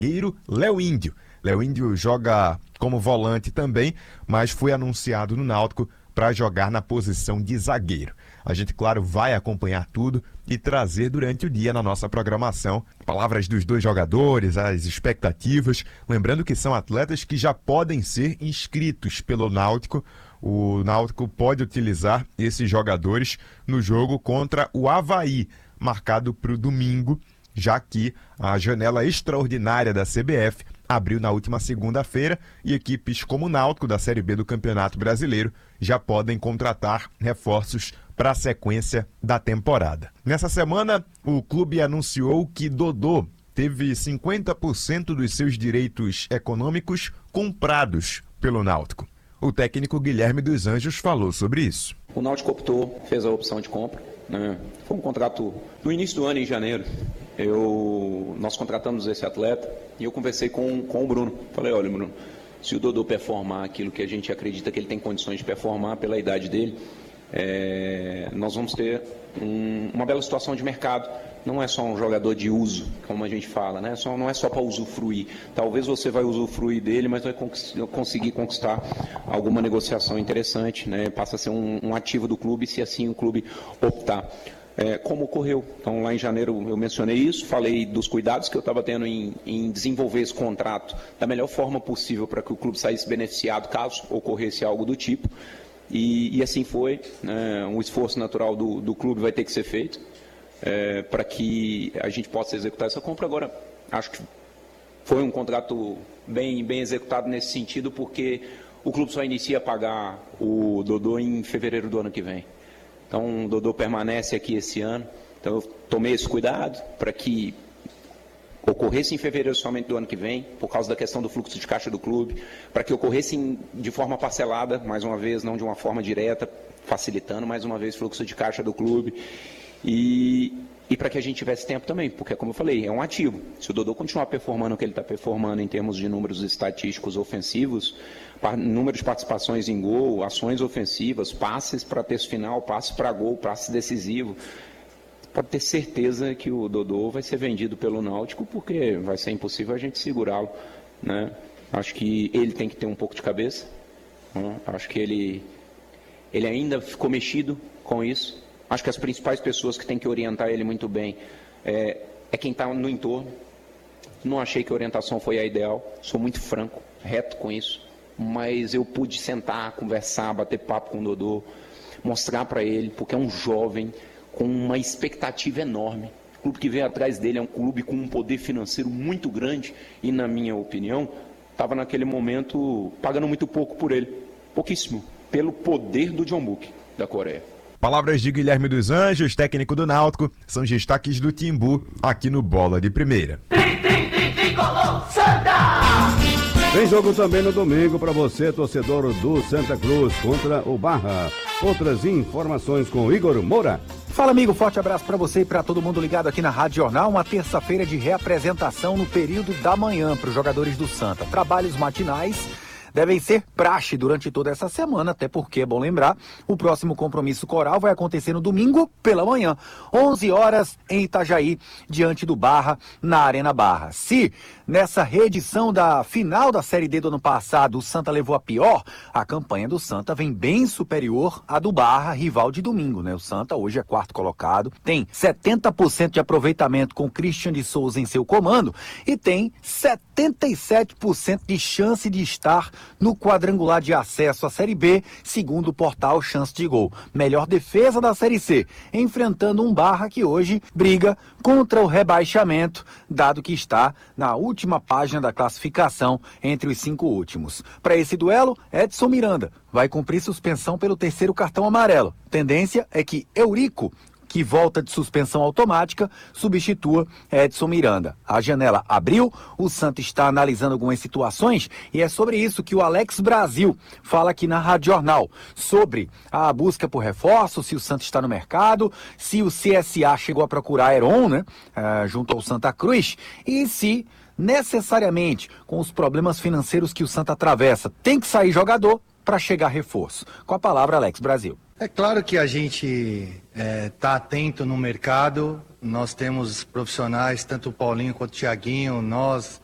Léo Índio. Léo Índio joga como volante também, mas foi anunciado no Náutico para jogar na posição de zagueiro. A gente, claro, vai acompanhar tudo e trazer durante o dia na nossa programação palavras dos dois jogadores, as expectativas. Lembrando que são atletas que já podem ser inscritos pelo Náutico. O Náutico pode utilizar esses jogadores no jogo contra o Avaí, marcado para o domingo, já que a janela extraordinária da CBF abriu na última segunda-feira e equipes como o Náutico, da Série B do Campeonato Brasileiro, já podem contratar reforços para a sequência da temporada. Nessa semana, o clube anunciou que Dodô teve 50% dos seus direitos econômicos comprados pelo Náutico. O técnico Guilherme dos Anjos falou sobre isso. O Náutico optou, fez a opção de compra, né? Foi um contrato no início do ano, em janeiro. Nós contratamos esse atleta e eu conversei com o Bruno. Falei, olha, Bruno, se o Dodô performar aquilo que a gente acredita que ele tem condições de performar pela idade dele, nós vamos ter uma bela situação de mercado. Não é só um jogador de uso, como a gente fala, né? Não é só para usufruir. Talvez você vai usufruir dele, mas vai conseguir conquistar alguma negociação interessante, né? Passa a ser um ativo do clube, se assim o clube optar. Como ocorreu. Então, lá em janeiro eu mencionei isso, falei dos cuidados que eu estava tendo em desenvolver esse contrato da melhor forma possível para que o clube saísse beneficiado caso ocorresse algo do tipo. E assim foi, né? Um esforço natural do clube vai ter que ser feito para que a gente possa executar essa compra. Agora, acho que foi um contrato bem executado nesse sentido, porque o clube só inicia a pagar o Dodô em fevereiro do ano que vem. Então, o Dodô permanece aqui esse ano. Então, eu tomei esse cuidado para que ocorresse em fevereiro somente do ano que vem, por causa da questão do fluxo de caixa do clube, para que ocorresse de forma parcelada, mais uma vez, não de uma forma direta, facilitando mais uma vez o fluxo de caixa do clube. E para que a gente tivesse tempo também, porque, como eu falei, é um ativo. Se o Dodô continuar performando o que ele está performando em termos de números estatísticos ofensivos, número de participações em gol, ações ofensivas, passes para terço final, passes para gol, passe decisivo, pode ter certeza que o Dodô vai ser vendido pelo Náutico, porque vai ser impossível a gente segurá-lo, né? Acho que ele tem que ter um pouco de cabeça, né? Acho que ele ainda ficou mexido com isso. Acho que as principais pessoas que têm que orientar ele muito bem é quem está no entorno. Não achei que a orientação foi a ideal, sou muito franco, reto com isso, mas eu pude sentar, conversar, bater papo com o Dodô, mostrar para ele, porque é um jovem com uma expectativa enorme. O clube que vem atrás dele é um clube com um poder financeiro muito grande e, na minha opinião, estava naquele momento pagando muito pouco por ele, pouquíssimo, pelo poder do John Book da Coreia. Palavras de Guilherme dos Anjos, técnico do Náutico, são os destaques do Timbu aqui no Bola de Primeira. Tem jogo também no domingo para você, torcedor do Santa Cruz, contra o Barra. Outras informações com Igor Moura. Fala, amigo, forte abraço para você e para todo mundo ligado aqui na Rádio Jornal. Uma terça-feira de reapresentação no período da manhã para os jogadores do Santa. Trabalhos matinais devem ser praxe durante toda essa semana, até porque, é bom lembrar, o próximo compromisso coral vai acontecer no domingo pela manhã, 11 horas em Itajaí, diante do Barra, na Arena Barra. Se nessa reedição da final da Série D do ano passado o Santa levou a pior, a campanha do Santa vem bem superior à do Barra, rival de domingo, né? O Santa hoje é quarto colocado, tem 70% de aproveitamento com Christian de Souza em seu comando e tem 77% de chance de estar no quadrangular de acesso à Série B, segundo o portal Chance de Gol. Melhor defesa da Série C, enfrentando um Barra que hoje briga contra o rebaixamento, dado que está na última página da classificação entre os 5 últimos. Para esse duelo, Edson Miranda vai cumprir suspensão pelo 3º cartão amarelo. Tendência é que Eurico, que volta de suspensão automática, substitua Edson Miranda. A janela abriu, o Santa está analisando algumas situações e é sobre isso que o Alex Brasil fala aqui na Rádio Jornal, sobre a busca por reforço, se o Santa está no mercado, se o CSA chegou a procurar Heron, né, junto ao Santa Cruz, e se necessariamente, com os problemas financeiros que o Santa atravessa, tem que sair jogador para chegar reforço. Com a palavra, Alex Brasil. É claro que a gente está atento no mercado, nós temos profissionais, tanto o Paulinho quanto o Thiaguinho, nós